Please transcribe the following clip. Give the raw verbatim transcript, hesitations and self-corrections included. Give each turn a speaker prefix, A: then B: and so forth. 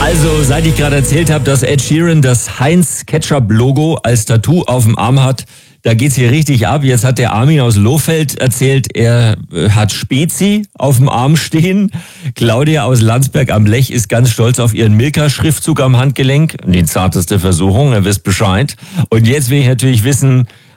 A: Also, seit ich gerade erzählt habe, dass Ed Sheeran das Heinz-Ketchup-Logo als Tattoo auf dem Arm hat, da geht's hier richtig ab. Jetzt hat der Armin aus Lohfeld erzählt, er hat Spezi auf dem Arm stehen. Claudia aus Landsberg am Lech ist ganz stolz auf ihren Milka-Schriftzug am Handgelenk. Die zarteste Versuchung, ihr wisst Bescheid. Und jetzt will ich natürlich wissen,